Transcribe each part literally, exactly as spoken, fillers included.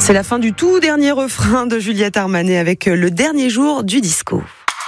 C'est la fin du tout dernier refrain de Juliette Armanet avec le dernier jour du disco.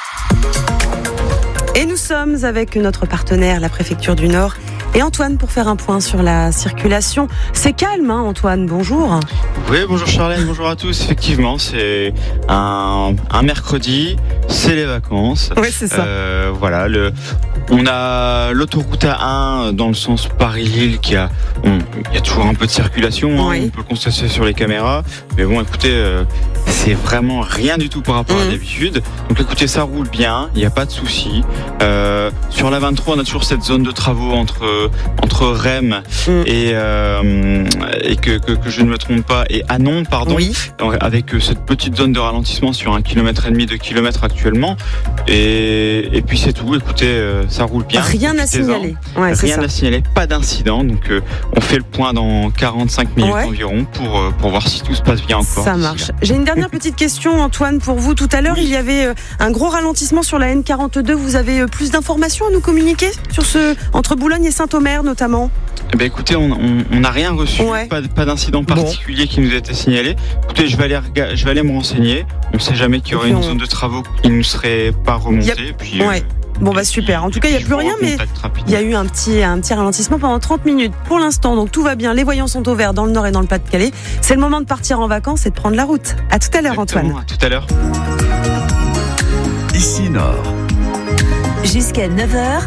Et nous sommes avec notre partenaire, la préfecture du Nord, et Antoine pour faire un point sur la circulation. C'est calme, hein, Antoine, bonjour. Oui, bonjour Charlène, bonjour à tous. Effectivement, c'est un, un mercredi, c'est les vacances. Oui, c'est ça. Euh, voilà, le, on a l'autoroute A un dans le sens Paris-Lille qui a, on, il y a toujours un peu de circulation, hein, oui. on peut le constater sur les caméras. Mais bon, écoutez, euh, c'est vraiment rien du tout par rapport mmh. à d'habitude. Donc écoutez, ça roule bien, il n'y a pas de souci. Euh, sur la vingt-trois, on a toujours cette zone de travaux entre entre Rem mmh. et euh, et que, que que je ne me trompe pas et Anon, pardon, oui. Donc, avec cette petite zone de ralentissement sur un kilomètre et demi, deux kilomètres actuellement. Et et puis c'est tout. Écoutez, euh, ça roule bien. Rien à signaler. Ouais, Rien à signaler, pas d'incident. Donc euh, on fait le point dans quarante-cinq minutes ouais. environ pour euh, pour voir si tout se passe bien encore. Ça marche. J'ai une dernière petite question, Antoine, pour vous. Tout à l'heure, oui. il y avait un gros ralentissement sur la N quarante-deux. Vous avez plus d'informations à nous communiquer sur ce entre Boulogne et Saint-Omer notamment? Eh ben écoutez, on n'a rien reçu, ouais. pas, pas d'incident particulier bon. qui nous a été signalé. Écoutez, je vais aller, je vais aller me renseigner. On ne sait jamais qu'il y aurait une on... zone de travaux qui ne serait pas remontée. A... Puis, ouais. euh, bon bah super. En tout cas, il n'y a plus rien, mais il y a eu un petit, un petit ralentissement pendant trente minutes. Pour l'instant, donc tout va bien. Les voyants sont au vert dans le Nord et dans le Pas-de-Calais. C'est le moment de partir en vacances et de prendre la route. À tout à l'heure, Exactement, Antoine. À tout à l'heure. Ici Nord. Jusqu'à neuf heures.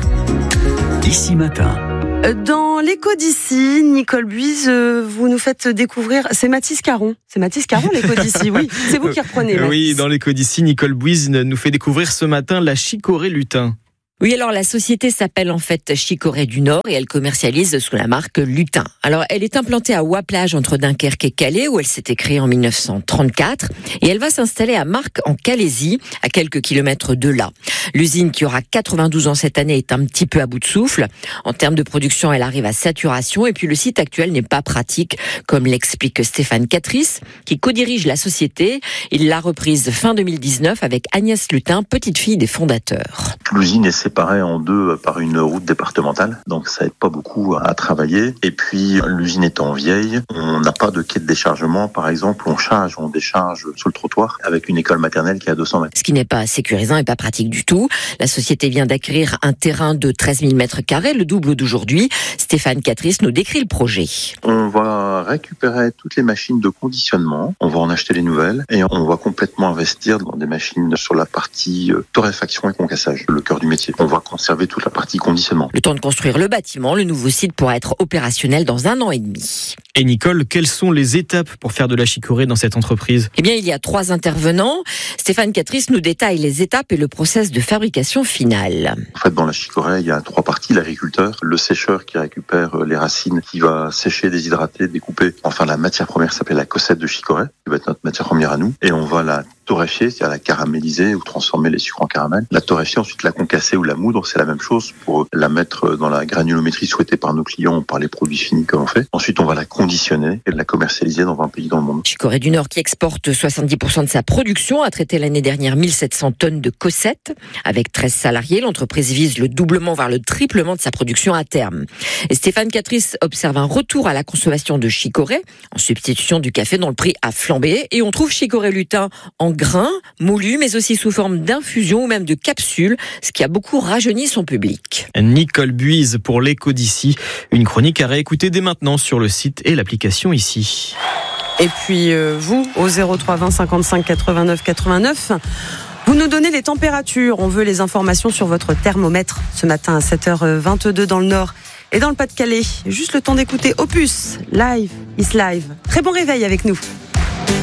Ici Matin. Dans l'écho d'ici, Nicole Buise, vous nous faites découvrir, c'est Mathis Caron. C'est Mathis Caron, l'écho d'ici, oui. C'est vous qui reprenez, Mathis. Oui, dans l'écho d'ici, Nicole Buise nous fait découvrir ce matin la chicorée lutin. Oui, alors la société s'appelle en fait Chicorée du Nord et elle commercialise sous la marque Lutin. Alors elle est implantée à Ouaplage entre Dunkerque et Calais où elle s'était créée en dix-neuf cent trente-quatre et elle va s'installer à Marcq en Calaisie, à quelques kilomètres de là. L'usine qui aura quatre-vingt-douze ans cette année est un petit peu à bout de souffle. En termes de production, elle arrive à saturation et puis le site actuel n'est pas pratique comme l'explique Stéphane Catris qui co-dirige la société. Il l'a reprise fin deux mille dix-neuf avec Agnès Lutin, petite fille des fondateurs. L'usine est séparée en deux par une route départementale, donc ça aide pas beaucoup à travailler. Et puis l'usine étant vieille, on n'a pas de quai de déchargement. Par exemple, on charge, on décharge sur le trottoir avec une école maternelle qui est à deux cents mètres. Ce qui n'est pas sécurisant et pas pratique du tout. La société vient d'acquérir un terrain de treize mille mètres carrés, le double d'aujourd'hui. Stéphane Catris nous décrit le projet. On va récupérer toutes les machines de conditionnement, on va en acheter les nouvelles et on va complètement investir dans des machines sur la partie torréfaction et concassage, le cœur du métier. On va conserver toute la partie conditionnement. Le temps de construire le bâtiment, le nouveau site pourra être opérationnel dans un an et demi. Et Nicole, quelles sont les étapes pour faire de la chicorée dans cette entreprise ? Eh bien, il y a trois intervenants. Stéphane Catris nous détaille les étapes et le process de fabrication finale. En fait, dans la chicorée, il y a trois parties. L'agriculteur, le sécheur qui récupère les racines, qui va sécher, déshydrater, découper. Enfin, la matière première s'appelle la cossette de chicorée, qui va être notre matière première à nous. Et on va la torréfier, c'est-à-dire la caraméliser ou transformer les sucres en caramel. La torréfier, ensuite la concasser ou la moudre, c'est la même chose pour la mettre dans la granulométrie souhaitée par nos clients ou par les produits finis comme on fait. Ensuite, on va la conditionner et la commercialiser dans vingt pays dans le monde. Chicorée du Nord qui exporte soixante-dix pour cent de sa production a traité l'année dernière mille sept cents tonnes de cossettes. Avec treize salariés, l'entreprise vise le doublement voire le triplement de sa production à terme. Et Stéphane Catris observe un retour à la consommation de chicorée en substitution du café dont le prix a flambé et on trouve chicorée lutin en grains, moulus, mais aussi sous forme d'infusion ou même de capsules, ce qui a beaucoup rajeuni son public. Nicole Buise pour l'écho d'ici, une chronique à réécouter dès maintenant sur le site et l'application ici. Et puis euh, vous, au zéro trois vingt cinquante-cinq quatre-vingt-neuf quatre-vingt-neuf, vous nous donnez les températures. On veut les informations sur votre thermomètre ce matin à sept heures vingt-deux dans le Nord et dans le Pas-de-Calais. Juste le temps d'écouter Opus, Live is Live. Très bon réveil avec nous.